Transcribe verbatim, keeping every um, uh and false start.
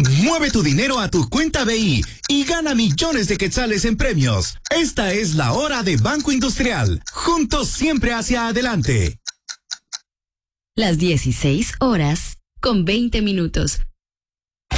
Mueve tu dinero a tu cuenta B I y gana millones de quetzales en premios. Esta es la hora de Banco Industrial. Juntos siempre hacia adelante. Las dieciséis horas con veinte minutos.